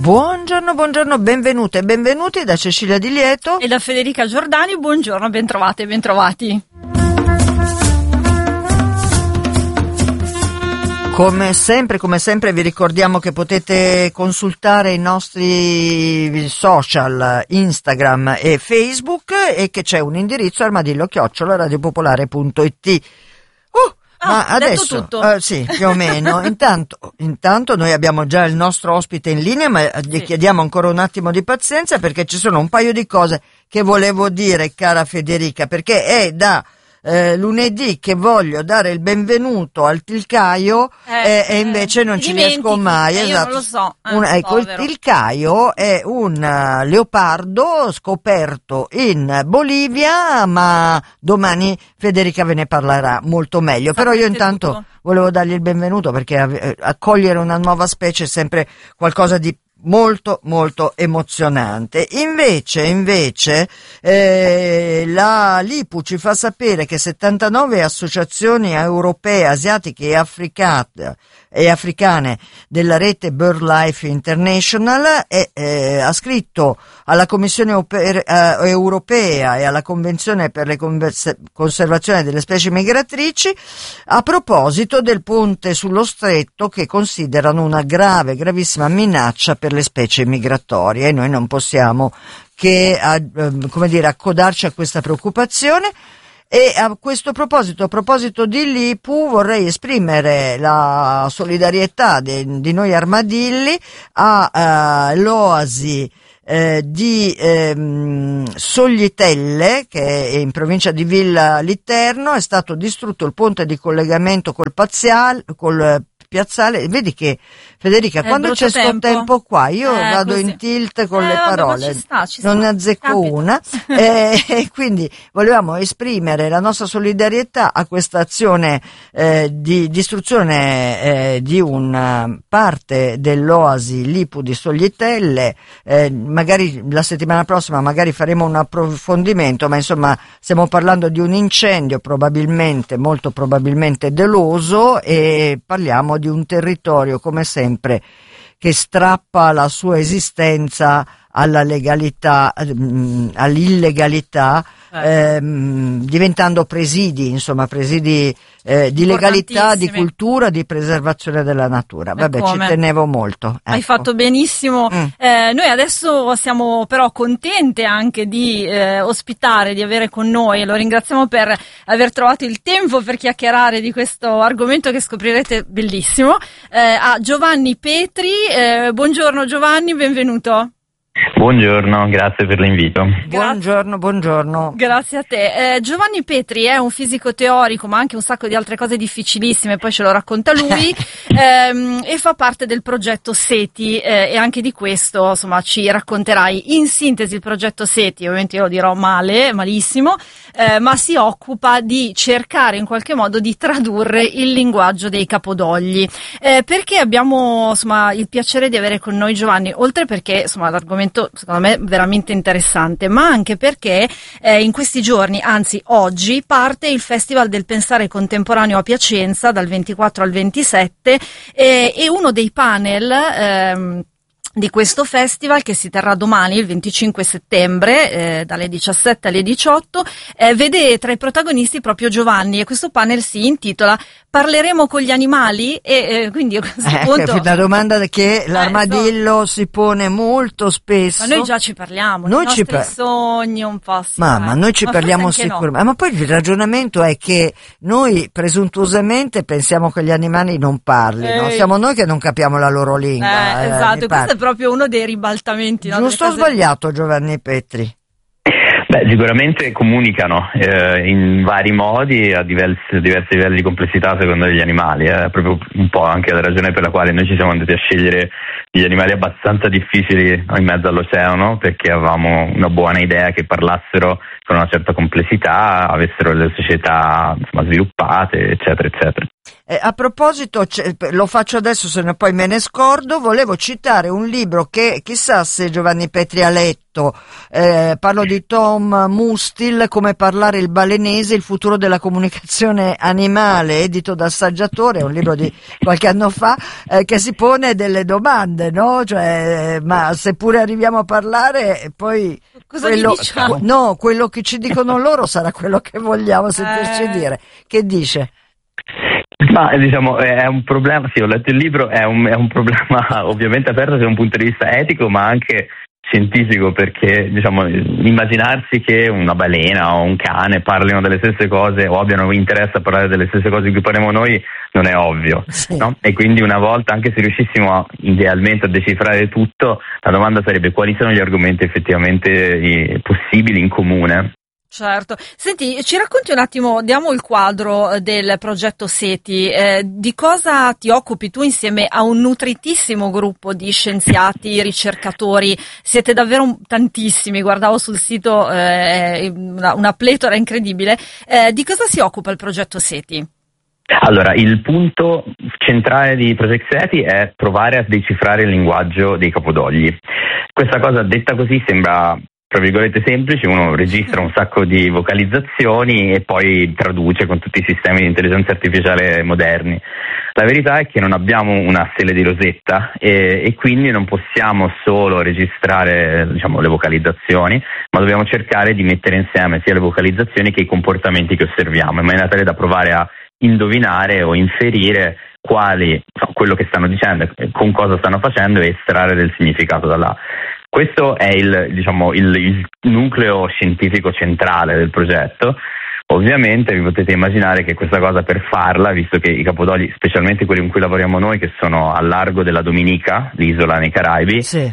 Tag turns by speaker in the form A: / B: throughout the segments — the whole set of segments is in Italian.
A: Buongiorno, benvenute e benvenuti da Cecilia Di Lieto
B: e da Federica Giordani. Buongiorno, bentrovate e bentrovati.
A: Come sempre vi ricordiamo che potete consultare i nostri social Instagram e Facebook e che c'è un indirizzo armadillo@radiopopolare.it. Ma adesso
B: tutto.
A: sì, più o meno. Intanto noi abbiamo già il nostro ospite in linea, ma gli chiediamo ancora un attimo di pazienza perché ci sono un paio di cose che volevo dire, cara Federica, perché è da lunedì che voglio dare il benvenuto al Tilcaio e invece non ci riesco mai.
B: Esatto. Io non lo so.
A: Il Tilcaio è un leopardo scoperto in Bolivia, ma domani Federica ve ne parlerà molto meglio. Però io intanto volevo dargli il benvenuto perché accogliere una nuova specie è sempre qualcosa di molto emozionante. Invece la Lipu ci fa sapere che 79 associazioni europee, asiatiche e africane della rete BirdLife International ha scritto alla Commissione europea e alla Convenzione per la conservazione delle specie migratrici a proposito del ponte sullo stretto che considerano una gravissima minaccia per le specie migratorie, e noi non possiamo che accodarci a questa preoccupazione. E a proposito di Lipu, vorrei esprimere la solidarietà di noi armadilli all'oasi di Soglitelle, che è in provincia di Villa Literno. È stato distrutto il ponte di collegamento col piazzale. Vedi che Federica, quando c'è sto tempo qua io vado così in tilt con le parole, ci sta, non ne azzecco una e quindi volevamo esprimere la nostra solidarietà a questa azione di distruzione di una parte dell'oasi Lipu di Soglitelle. Magari la settimana prossima faremo un approfondimento, ma insomma stiamo parlando di un incendio molto probabilmente doloso, e parliamo di un territorio come sempre che strappa la sua esistenza alla legalità, all'illegalità, diventando presidi di legalità, di cultura, di preservazione della natura. Ci tenevo molto.
B: Hai fatto benissimo. Noi adesso siamo però contente anche di ospitare, di avere con noi, e lo ringraziamo per aver trovato il tempo per chiacchierare di questo argomento che scoprirete bellissimo, a Giovanni Petri. Buongiorno Giovanni, benvenuto.
C: Buongiorno, grazie per l'invito.
A: Buongiorno.
B: Grazie a te. Giovanni Petri è un fisico teorico, ma anche un sacco di altre cose difficilissime, poi ce lo racconta lui, e fa parte del progetto SETI, e anche di questo insomma ci racconterai in sintesi il progetto SETI. Ovviamente io lo dirò malissimo, ma si occupa di cercare in qualche modo di tradurre il linguaggio dei capodogli. Perché abbiamo il piacere di avere con noi Giovanni, oltre perché l'argomento secondo me veramente interessante, ma anche perché in questi giorni, anzi oggi, parte il Festival del Pensare Contemporaneo a Piacenza dal 24 al 27, e uno dei panel di questo festival, che si terrà domani, il 25 settembre, dalle 17 alle 18, vede tra i protagonisti proprio Giovanni, e questo panel si intitola "Parleremo con gli animali?", e quindi a questo punto
A: è una domanda che l'armadillo si pone molto spesso.
B: Ma noi già ci parliamo, noi i nostri sogni un po'.
A: Ma noi ci parliamo sicuramente. Ma poi il ragionamento è che noi presuntuosamente pensiamo che gli animali non parlino, siamo noi che non capiamo la loro lingua.
B: Esatto, questo è proprio uno dei ribaltamenti.
A: Giusto o sbagliato, Giovanni Petri?
C: Sicuramente comunicano in vari modi, a diversi livelli di complessità secondo gli animali. È proprio un po' anche la ragione per la quale noi ci siamo andati a scegliere degli animali abbastanza difficili in mezzo all'oceano, perché avevamo una buona idea che parlassero con una certa complessità, avessero le società sviluppate, eccetera, eccetera.
A: A proposito, lo faccio adesso, se no poi me ne scordo, volevo citare un libro che chissà se Giovanni Petri ha letto, parlo di Tom Tom Mustil, Come parlare il balenese, il futuro della comunicazione animale, edito da Saggiatore, è un libro di qualche anno fa, che si pone delle domande, no? Cioè, ma seppure arriviamo a parlare, poi
B: cosa diciamo?
A: No, quello che ci dicono loro sarà quello che vogliamo sentirci dire. Che dice?
C: Ma diciamo è un problema, sì, ho letto il libro, è un problema ovviamente aperto da un punto di vista etico ma anche scientifico, perché diciamo immaginarsi che una balena o un cane parlino delle stesse cose o abbiano interesse a parlare delle stesse cose di cui parliamo noi non è ovvio,
A: sì.
C: No? E quindi una volta, anche se riuscissimo idealmente a decifrare tutto, la domanda sarebbe quali sono gli argomenti effettivamente possibili in comune.
B: Certo. Senti, ci racconti un attimo, diamo il quadro del progetto SETI, di cosa ti occupi tu insieme a un nutritissimo gruppo di scienziati, ricercatori, siete davvero tantissimi, guardavo sul sito una pletora incredibile, di cosa si occupa il progetto SETI?
C: Allora, il punto centrale di Project SETI è provare a decifrare il linguaggio dei capodogli. Questa cosa detta così sembra tra virgolette semplice, uno registra un sacco di vocalizzazioni e poi traduce con tutti i sistemi di intelligenza artificiale moderni. La verità è che non abbiamo una stella di Rosetta e quindi non possiamo solo registrare, diciamo, le vocalizzazioni, ma dobbiamo cercare di mettere insieme sia le vocalizzazioni che i comportamenti che osserviamo, in maniera tale da provare a indovinare o inferire quello che stanno dicendo, con cosa stanno facendo e estrarre del significato da là. Questo è il nucleo scientifico centrale del progetto. Ovviamente vi potete immaginare che questa cosa, per farla, visto che i capodogli, specialmente quelli con cui lavoriamo noi, che sono al largo della Dominica, l'isola nei Caraibi,
A: sì,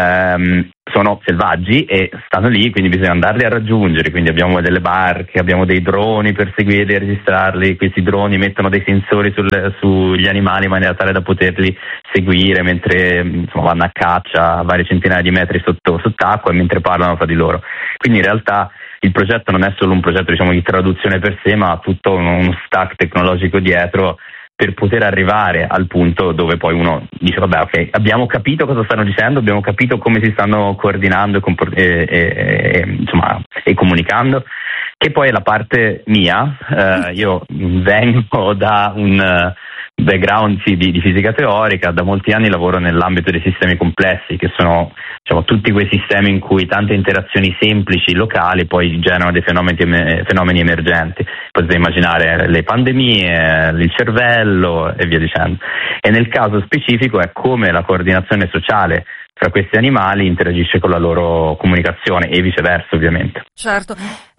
C: sono selvaggi e stanno lì, quindi bisogna andarli a raggiungere, quindi abbiamo delle barche, abbiamo dei droni per seguirli e registrarli, questi droni mettono dei sensori sugli animali in maniera tale da poterli seguire mentre vanno a caccia a varie centinaia di metri sott'acqua e mentre parlano fra di loro. Quindi in realtà il progetto non è solo un progetto, diciamo, di traduzione per sé, ma ha tutto uno stack tecnologico dietro per poter arrivare al punto dove poi uno dice vabbè, ok, abbiamo capito cosa stanno dicendo, abbiamo capito come si stanno coordinando e comunicando, che poi è la parte mia. Io vengo da un background di fisica teorica, da molti anni lavoro nell'ambito dei sistemi complessi, che sono, diciamo, tutti quei sistemi in cui tante interazioni semplici locali poi generano dei fenomeni emergenti. Potete immaginare le pandemie, il cervello e via dicendo. E nel caso specifico è come la coordinazione sociale tra questi animali interagisce con la loro comunicazione e viceversa, ovviamente.
B: Certo.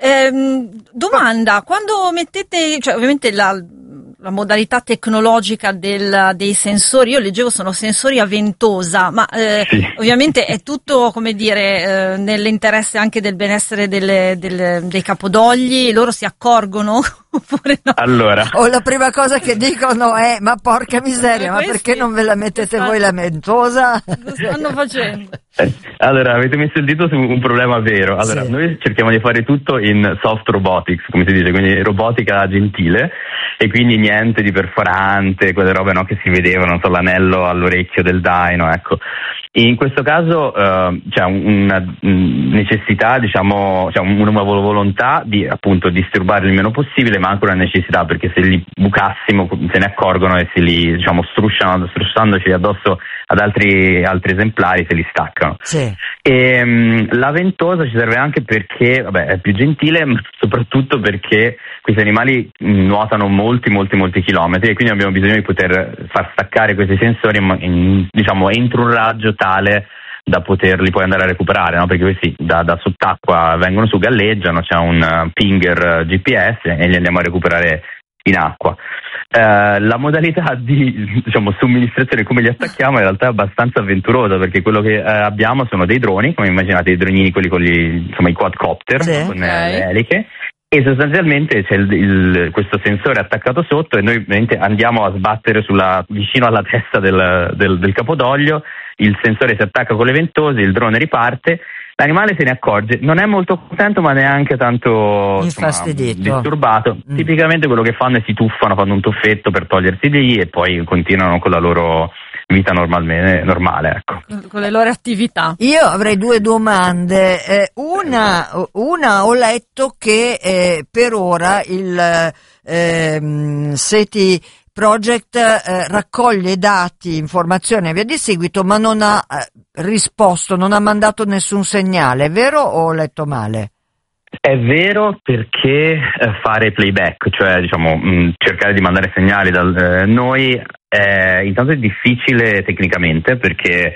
B: Domanda, quando mettete, cioè ovviamente la modalità tecnologica dei sensori, io leggevo sono sensori a ventosa, ma sì, ovviamente è tutto, come dire, nell'interesse anche del benessere dei capodogli, loro si accorgono oppure no?
C: Allora,
A: la prima cosa che dicono è ma porca miseria, ma perché non ve la mettete voi la ventosa?
B: Lo stanno facendo.
C: Allora, avete messo il dito su un problema vero. Allora, sì, noi cerchiamo di fare tutto in soft robotics, come si dice, quindi robotica gentile, e quindi niente di perforante, quelle robe, no, che si vedevano, non so, l'anello all'orecchio del daino, ecco. In questo caso c'è una necessità, diciamo, c'è una volontà di appunto disturbare il meno possibile, ma anche una necessità, perché se li bucassimo se ne accorgono e se li, diciamo, strusciandoci addosso ad altri esemplari se li staccano.
A: Sì.
C: E la ventosa ci serve anche perché, vabbè, è più gentile, ma soprattutto perché questi animali nuotano molti chilometri e quindi abbiamo bisogno di poter far staccare questi sensori diciamo entro un raggio tale da poterli poi andare a recuperare, no? Perché questi da sott'acqua vengono su, galleggiano, c'è un pinger GPS e li andiamo a recuperare in acqua. La modalità di, diciamo, somministrazione, come li attacchiamo, in realtà è abbastanza avventurosa, perché quello che abbiamo sono dei droni, come immaginate i dronini, quelli con i quadcopter, sì, con le eliche, e sostanzialmente c'è questo sensore attaccato sotto e noi ovviamente andiamo a sbattere vicino alla testa del capodoglio, il sensore si attacca con le ventose, il drone riparte. L'animale se ne accorge, non è molto contento ma neanche tanto disturbato. Tipicamente quello che fanno è si tuffano, fanno un tuffetto per togliersi di lì e poi continuano con la loro vita normale, ecco.
B: Con le loro attività.
A: Io avrei due domande. Una ho letto che per ora il SETI Project raccoglie dati, informazioni e via di seguito, ma non ha risposto, non ha mandato nessun segnale. È vero o ho letto male?
C: È vero, perché fare playback, cioè cercare di mandare segnali noi intanto è difficile tecnicamente, perché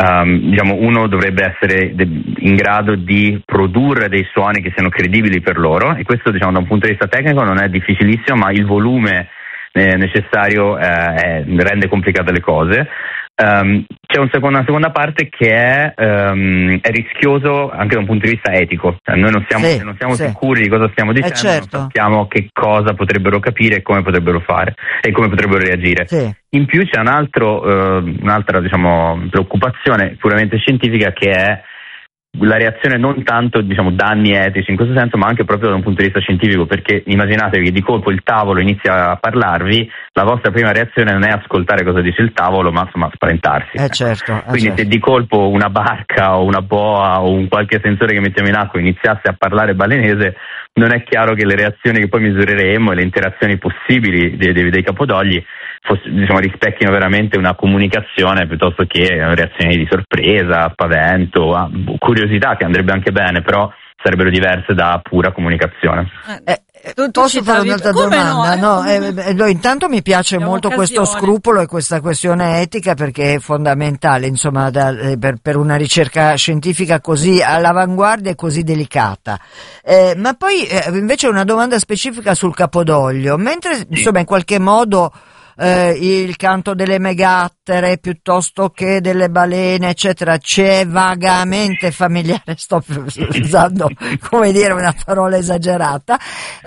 C: uno dovrebbe essere in grado di produrre dei suoni che siano credibili per loro, e questo da un punto di vista tecnico non è difficilissimo, ma il volume necessario rende complicate le cose. C'è una seconda parte che è rischioso anche da un punto di vista etico. Noi non siamo sicuri di cosa stiamo dicendo,
A: certo.
C: Non sappiamo che cosa potrebbero capire e come potrebbero fare e come potrebbero reagire.
A: Sì.
C: In più c'è un'altra preoccupazione puramente scientifica, che è la reazione non tanto danni etici in questo senso, ma anche proprio da un punto di vista scientifico, perché immaginatevi che di colpo il tavolo inizia a parlarvi, la vostra prima reazione non è ascoltare cosa dice il tavolo, ma spaventarsi.
A: Certo.
C: Quindi se di colpo una barca o una boa o un qualche sensore che mettiamo in acqua iniziasse a parlare balenese, non è chiaro che le reazioni che poi misureremo e le interazioni possibili dei capodogli rispecchino veramente una comunicazione piuttosto che reazioni di sorpresa, spavento, curiosità, che andrebbe anche bene, però sarebbero diverse da pura comunicazione.
A: Posso fare un'altra domanda? No, intanto mi piace molto questo scrupolo e questa questione etica, perché è fondamentale, per una ricerca scientifica così all'avanguardia e così delicata. Ma poi invece una domanda specifica sul capodoglio, mentre in qualche modo il canto delle megattere piuttosto che delle balene eccetera ci è vagamente familiare, sto usando una parola esagerata,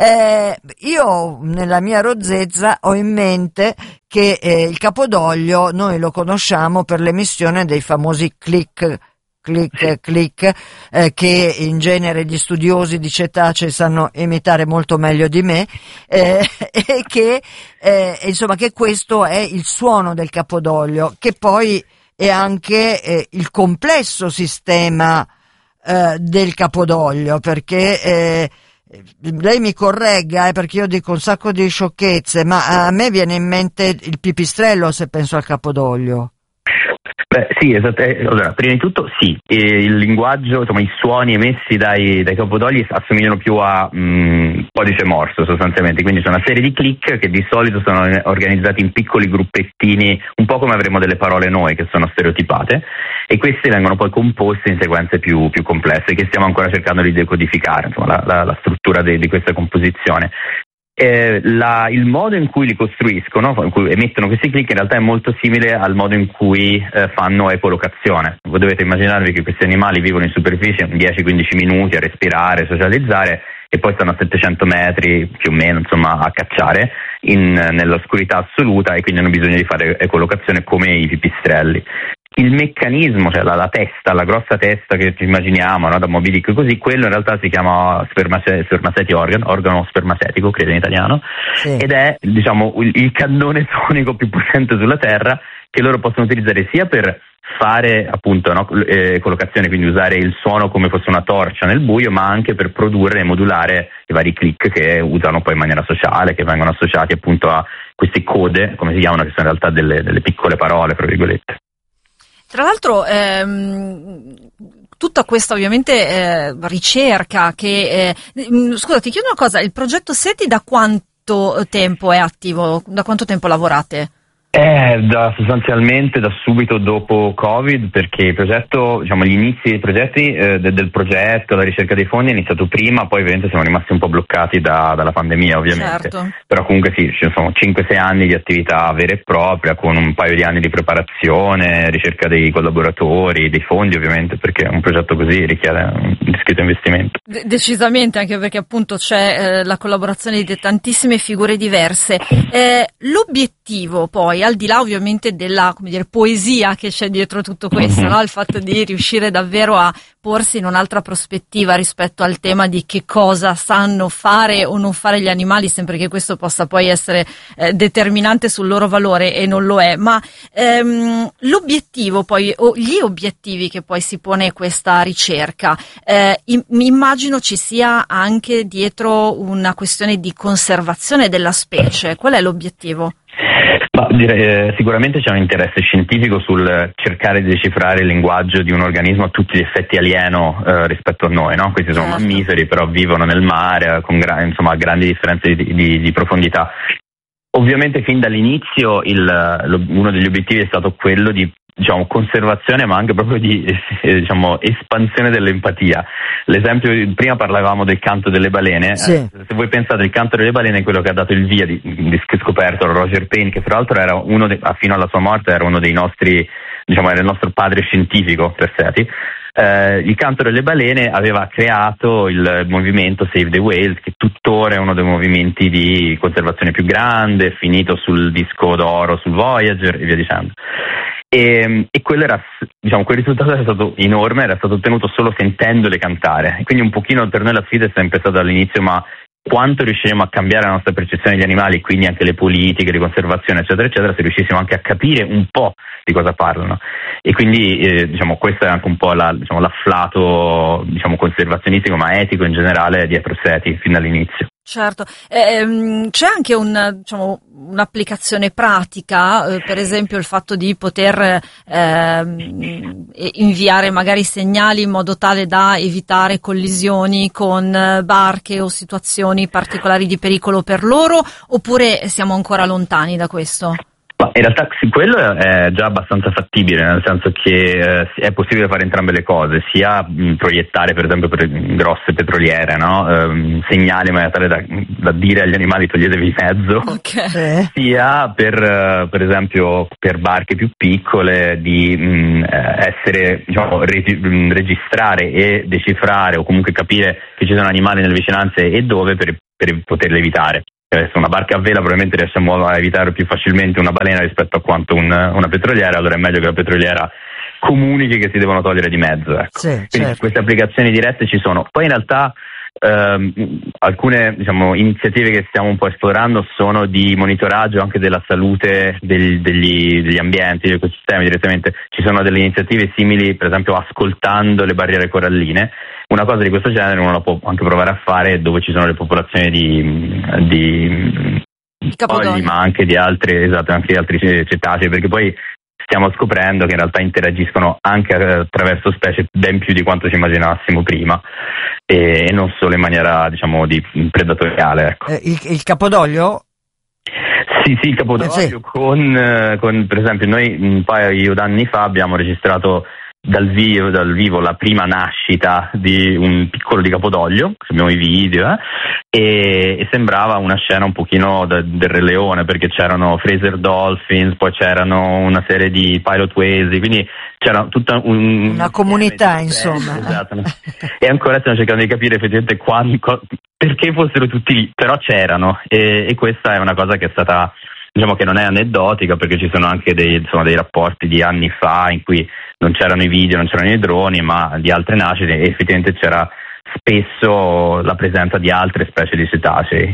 A: io nella mia rozzezza ho in mente che il capodoglio noi lo conosciamo per l'emissione dei famosi click, che in genere gli studiosi di cetacei sanno imitare molto meglio di me, e che che questo è il suono del capodoglio, che poi è anche il complesso sistema del capodoglio, perché lei mi corregga perché io dico un sacco di sciocchezze, ma a me viene in mente il pipistrello se penso al capodoglio.
C: Beh, sì, esatto. Allora, prima di tutto sì, il linguaggio, i suoni emessi dai capodogli assomigliano più a codice morse sostanzialmente, quindi c'è una serie di click che di solito sono organizzati in piccoli gruppettini, un po' come avremo delle parole noi che sono stereotipate, e queste vengono poi composte in sequenze più complesse che stiamo ancora cercando di decodificare, la struttura di questa composizione. Il modo in cui li costruiscono, in cui emettono questi click, in realtà è molto simile al modo in cui fanno ecolocazione. Voi dovete immaginarvi che questi animali vivono in superficie 10-15 minuti a respirare, socializzare, e poi stanno a 700 metri più o meno a cacciare nell'oscurità assoluta, e quindi hanno bisogno di fare ecolocazione come i pipistrelli. Il meccanismo, cioè la testa, la grossa testa che ci immaginiamo, no, da Moby Dick così, quello in realtà si chiama spermaceti organo spermacetico, credo in italiano, sì. Ed è il cannone sonico più potente sulla Terra, che loro possono utilizzare sia per fare appunto ecolocazione, quindi usare il suono come fosse una torcia nel buio, ma anche per produrre e modulare i vari click che usano poi in maniera sociale, che vengono associati appunto a queste code, come si chiamano, che sono in realtà delle piccole parole, tra virgolette.
B: Tra l'altro tutta questa ovviamente ricerca che scusa, ti chiedo una cosa, il progetto SETI da quanto tempo è attivo? Da quanto tempo lavorate?
C: Sostanzialmente da subito dopo Covid, perché il progetto, gli inizi dei progetti del progetto, la ricerca dei fondi è iniziato prima, poi ovviamente siamo rimasti un po' bloccati dalla pandemia, ovviamente.
B: Certo.
C: Però comunque sì, ci sono 5-6 anni di attività vera e propria, con un paio di anni di preparazione, ricerca dei collaboratori, dei fondi ovviamente, perché un progetto così richiede un discreto investimento.
B: Decisamente, anche perché appunto c'è la collaborazione di tantissime figure diverse. L'obiettivo poi poi, al di là ovviamente della, come dire, poesia che c'è dietro tutto questo, no? Il fatto di riuscire davvero a porsi in un'altra prospettiva rispetto al tema di che cosa sanno fare o non fare gli animali, sempre che questo possa poi essere determinante sul loro valore, e non lo è, ma l'obiettivo poi, o gli obiettivi che poi si pone questa ricerca, mi immagino ci sia anche dietro una questione di conservazione della specie. Qual è l'obiettivo?
C: Direi, sicuramente c'è un interesse scientifico sul cercare di decifrare il linguaggio di un organismo a tutti gli effetti alieno rispetto a noi, no? Questi sono mammiferi, però vivono nel mare con grandi differenze di profondità. Ovviamente fin dall'inizio uno degli obiettivi è stato quello di conservazione, ma anche proprio di espansione dell'empatia. L'esempio, prima parlavamo del canto delle balene.
A: Sì.
C: Se voi pensate, il canto delle balene è quello che ha dato il via di scoperto Roger Payne, che tra l'altro era fino alla sua morte era uno dei nostri, era il nostro padre scientifico per certi. Il canto delle balene aveva creato il movimento Save the Whales, che tuttora è uno dei movimenti di conservazione più grande, finito sul disco d'oro sul Voyager e via dicendo. E quello era, quel risultato era stato enorme, era stato ottenuto solo sentendole cantare. Quindi un pochino per noi la sfida è sempre stata all'inizio, ma quanto riusciremo a cambiare la nostra percezione degli animali, quindi anche le politiche di conservazione eccetera eccetera, se riuscissimo anche a capire un po' di cosa parlano. E quindi questo è anche un po' l'afflato conservazionistico ma etico in generale dietro SETI fin dall'inizio.
B: Certo, c'è anche un'applicazione pratica, per esempio il fatto di poter inviare magari segnali in modo tale da evitare collisioni con barche o situazioni particolari di pericolo per loro, oppure siamo ancora lontani da questo?
C: Ma in realtà quello è già abbastanza fattibile, nel senso che è possibile fare entrambe le cose, sia proiettare per esempio per grosse petroliere, no? Segnali in maniera tale da dire agli animali toglietevi di mezzo, sia per esempio per barche più piccole di essere registrare e decifrare o comunque capire che ci sono animali nelle vicinanze e dove per poterle evitare. Se una barca a vela probabilmente riesce a evitare più facilmente una balena rispetto a quanto una petroliera, allora è meglio che la petroliera comunichi che si devono togliere di mezzo. Ecco.
A: Sì,
C: quindi
A: certo.
C: Queste applicazioni dirette ci sono. Poi in realtà alcune iniziative che stiamo un po' esplorando sono di monitoraggio anche della salute degli ambienti, degli ecosistemi direttamente. Ci sono delle iniziative simili, per esempio ascoltando le barriere coralline. Una cosa di questo genere uno la può anche provare a fare dove ci sono le popolazioni di capodogli, ma anche di altri cetacei, perché poi stiamo scoprendo che in realtà interagiscono anche attraverso specie ben più di quanto ci immaginassimo prima e non solo in maniera di predatoriale. Ecco.
A: Il capodoglio?
C: Sì, il capodoglio
A: sì.
C: Con per esempio noi un paio d'anni fa abbiamo registrato dal vivo la prima nascita di un piccolo di capodoglio, abbiamo i video e sembrava una scena un pochino del Re Leone, perché c'erano Fraser Dolphins, poi c'erano una serie di pilot whales, quindi c'era tutta una
A: comunità insomma.
C: Esatto. E ancora stiamo cercando di capire effettivamente perché fossero tutti lì, però c'erano e questa è una cosa che è stata che non è aneddotica, perché ci sono anche dei rapporti di anni fa in cui non c'erano i video, non c'erano i droni, ma di altre nascite e effettivamente c'era spesso la presenza di altre specie di cetacei.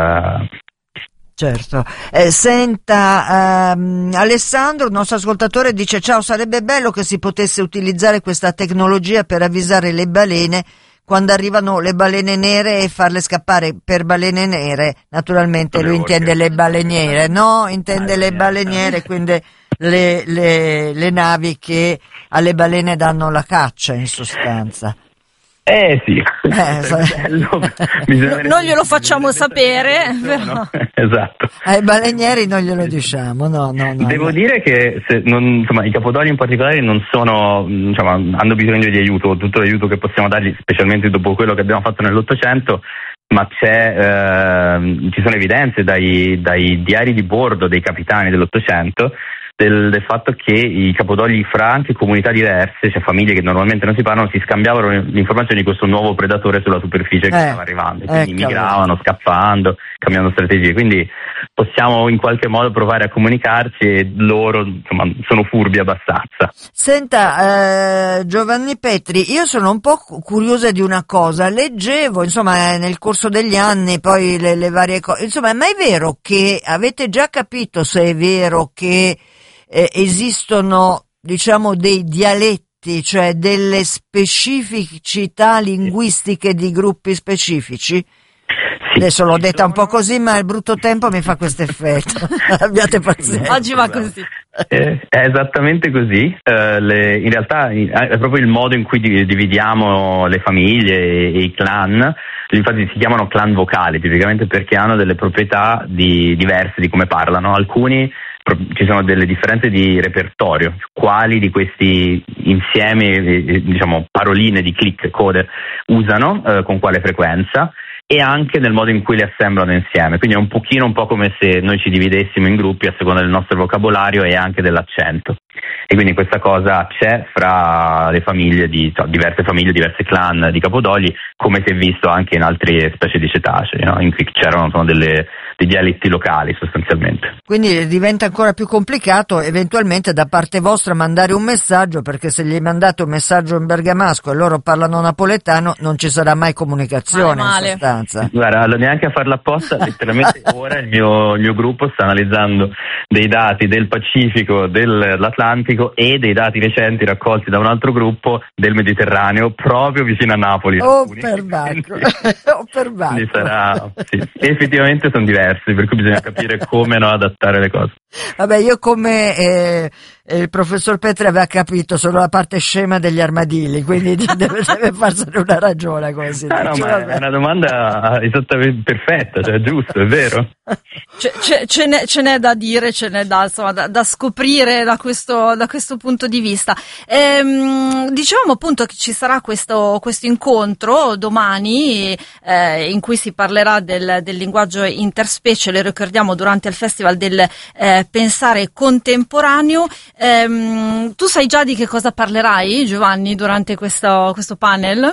A: Certo. Senta, Alessandro, il nostro ascoltatore, dice: ciao, sarebbe bello che si potesse utilizzare questa tecnologia per avvisare le balene quando arrivano le balene nere e farle scappare. Per balene nere naturalmente lui intende le baleniere, no? Intende le baleniere, quindi le navi che alle balene danno la caccia in sostanza.
C: Sì,
B: non glielo facciamo sapere, però.
C: Esatto.
A: Ai balenieri non glielo diciamo, no.
C: Devo dire che i capodogli in particolare non sono, hanno bisogno di aiuto, tutto l'aiuto che possiamo dargli, specialmente dopo quello che abbiamo fatto nell'Ottocento, ma ci sono evidenze dai diari di bordo dei capitani dell'Ottocento del fatto che i capodogli fra anche comunità diverse, cioè famiglie che normalmente non si parlano, si scambiavano le informazioni di questo nuovo predatore sulla superficie che stava arrivando, quindi migravano, scappando, cambiando strategie, quindi possiamo in qualche modo provare a comunicarci e loro insomma sono furbi abbastanza.
A: Senta, Giovanni Petri, io sono un po' curiosa di una cosa, leggevo insomma nel corso degli anni poi le varie cose, insomma, ma è vero che avete già capito se è vero che esistono, diciamo, dei dialetti, cioè delle specificità linguistiche di gruppi specifici? Sì, adesso l'ho detta un po' così, ma il brutto tempo mi fa questo effetto. Abbiate pazienza.
B: Oggi va così.
C: È esattamente così. In realtà è proprio il modo in cui dividiamo le famiglie e i clan. Infatti si chiamano clan vocali, tipicamente perché hanno delle proprietà diverse di come parlano. Alcuni ci sono delle differenze di repertorio, quali di questi insiemi, diciamo, paroline di click code usano, con quale frequenza, e anche nel modo in cui le assemblano insieme. Quindi è un po' come se noi ci dividessimo in gruppi a seconda del nostro vocabolario e anche dell'accento. E quindi questa cosa c'è fra le famiglie diverse famiglie, diversi clan di capodogli, come si è visto anche in altre specie di cetacei, no? In cui c'erano dei dialetti locali sostanzialmente.
A: Quindi diventa ancora più complicato eventualmente da parte vostra mandare un messaggio, perché se gli mandate un messaggio in bergamasco e loro parlano napoletano non ci sarà mai comunicazione in sostanza.
C: Guarda, neanche a farla apposta, letteralmente ora il mio gruppo sta analizzando dei dati del Pacifico, dell'Atlantico e dei dati recenti raccolti da un altro gruppo del Mediterraneo proprio vicino a Napoli. Quindi sarà, sì. Effettivamente sono diversi, per cui bisogna capire come adattare le cose.
A: Vabbè, io come il professor Petri aveva capito solo la parte scema degli armadilli, quindi deve farsene una ragione, come si dice.
C: No, ma è una domanda esattamente perfetta, cioè giusto, è vero.
B: Ce n'è da dire, ce n'è da scoprire da questo punto di vista. Dicevamo appunto che ci sarà questo incontro domani in cui si parlerà del linguaggio interspecie, lo ricordiamo durante il Festival del Pensare Contemporaneo. Tu sai già di che cosa parlerai, Giovanni, durante questo panel?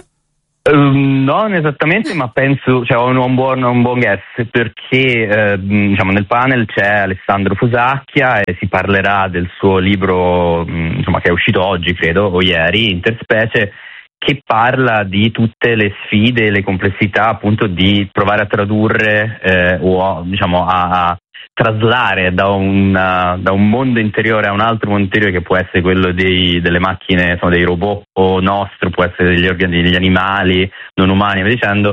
C: Non esattamente, ma penso, cioè, ho un buon guess, perché diciamo nel panel c'è Alessandro Fusacchia e si parlerà del suo libro, insomma, che è uscito oggi, credo, o ieri, Interspecie, che parla di tutte le sfide e le complessità appunto di provare a tradurre o diciamo a traslare da un mondo interiore a un altro mondo interiore, che può essere quello delle macchine, insomma, dei robot, o nostro, può essere degli animali non umani, via dicendo,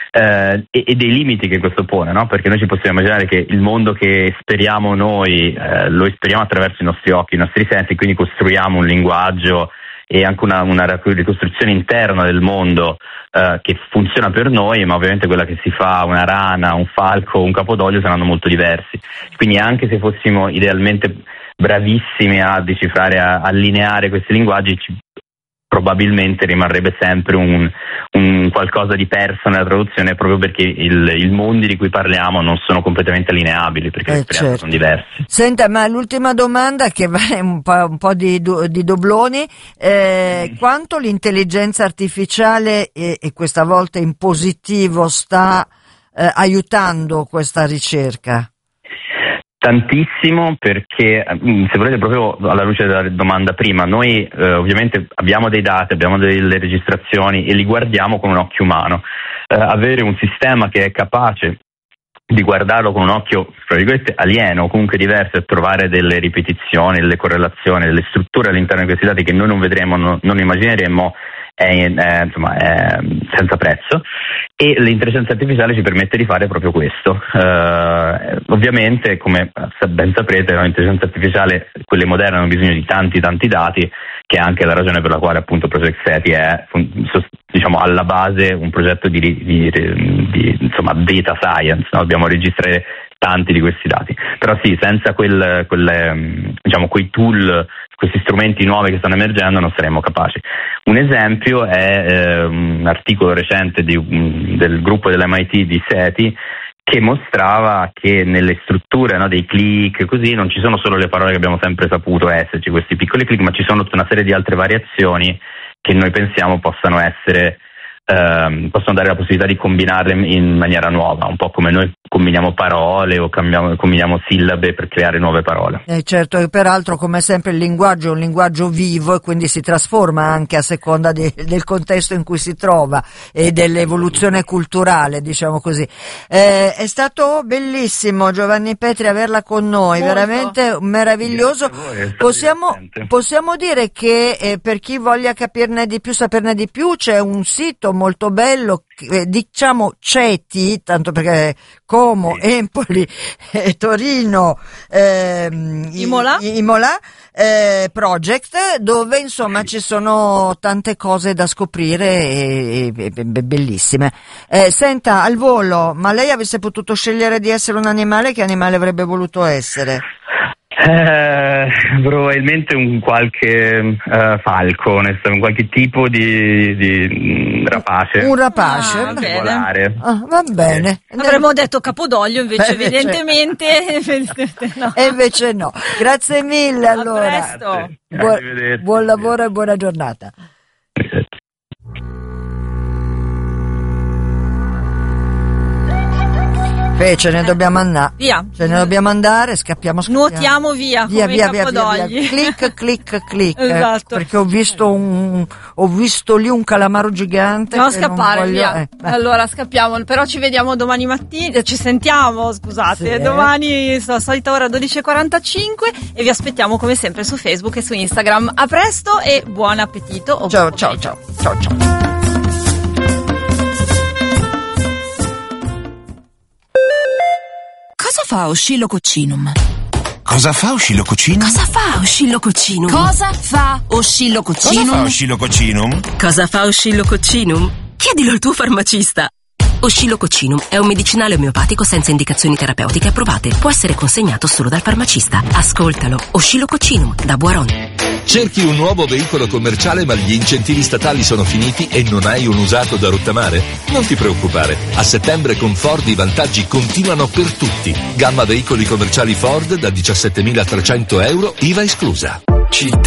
C: e dei limiti che questo pone, no? Perché noi ci possiamo immaginare che il mondo che speriamo noi lo esperiamo attraverso i nostri occhi, i nostri sensi, quindi costruiamo un linguaggio e anche una ricostruzione interna del mondo che funziona per noi, ma ovviamente quella che si fa una rana, un falco, un capodoglio saranno molto diversi. Quindi anche se fossimo idealmente bravissimi a decifrare, a allineare questi linguaggi, probabilmente rimarrebbe sempre un qualcosa di perso nella traduzione, proprio perché i mondi di cui parliamo non sono completamente allineabili, perché le esperienze sono diverse.
A: Senta, ma l'ultima domanda, che va un po' di dobloni, quanto l'intelligenza artificiale e questa volta in positivo sta aiutando questa ricerca?
C: Tantissimo, perché se volete, proprio alla luce della domanda prima, noi ovviamente abbiamo dei dati, abbiamo delle registrazioni e li guardiamo con un occhio umano. Avere un sistema che è capace di guardarlo con un occhio, tra virgolette, alieno o comunque diverso, e trovare delle ripetizioni, delle correlazioni, delle strutture all'interno di questi dati che noi non vedremo, non immagineremmo, è senza prezzo, e l'intelligenza artificiale ci permette di fare proprio questo. Ovviamente, come ben saprete, l'intelligenza artificiale, quelle moderne, hanno bisogno di tanti dati, che è anche la ragione per la quale appunto Project SETI è, diciamo, alla base un progetto di insomma data science, no? Dobbiamo registrare tanti di questi dati, però sì, senza diciamo quei tool, questi strumenti nuovi che stanno emergendo, non saremmo capaci. Un esempio è un articolo recente del gruppo dell'MIT di SETI, che mostrava che nelle strutture, no, dei click, così, non ci sono solo le parole che abbiamo sempre saputo esserci, questi piccoli click, ma ci sono tutta una serie di altre variazioni che noi pensiamo possano essere possono dare la possibilità di combinarle in maniera nuova, un po' come noi combiniamo parole o combiniamo sillabe per creare nuove parole.
A: Certo, e peraltro come sempre il linguaggio è un linguaggio vivo e quindi si trasforma anche a seconda del contesto in cui si trova e dell'evoluzione culturale, diciamo così. È stato bellissimo, Giovanni Petri, averla con noi, molto. Veramente meraviglioso. Possiamo dire che per chi voglia capirne di più, saperne di più, c'è un sito molto bello, diciamo CETI, tanto perché Como, Empoli, Torino,
B: Imola
A: Project, dove insomma ci sono tante cose da scoprire e bellissime. Senta, al volo, ma lei avesse potuto scegliere di essere un animale, che animale avrebbe voluto essere?
C: Probabilmente un qualche falco, un qualche tipo di rapace.
A: Un rapace? Va bene.
B: Avremmo detto capodoglio, invece evidentemente no.
A: E invece no. Grazie mille allora.
B: A presto.
A: Buon lavoro e buona giornata. Ce ne dobbiamo andare.
B: Via.
A: Ce ne dobbiamo andare, scappiamo.
B: Nuotiamo via. Via.
A: Clic.
B: Esatto.
A: Perché ho visto lì un calamaro gigante.
B: Dobbiamo scappare, via. Allora scappiamo, però ci vediamo domani mattina, ci sentiamo, scusate, sì. Domani a solita ora 12:45 e vi aspettiamo come sempre su Facebook e su Instagram. A presto e buon appetito.
A: Ciao.
D: Cosa fa Oscillococcinum?
E: Cosa fa Oscillococcinum?
D: Cosa fa Oscillococcinum? Cosa fa Oscillococcinum?
E: Cosa fa Oscillococcinum?
D: Cosa fa Oscillococcinum? Chiedilo al tuo farmacista. Oscillococcinum è un medicinale omeopatico senza indicazioni terapeutiche approvate. Può essere consegnato solo dal farmacista. Ascoltalo. Oscillococcinum da Boiron.
F: Cerchi un nuovo veicolo commerciale ma gli incentivi statali sono finiti e non hai un usato da rottamare? Non ti preoccupare, a settembre con Ford i vantaggi continuano per tutti. Gamma veicoli commerciali Ford da 17.300 euro, IVA esclusa.
G: Città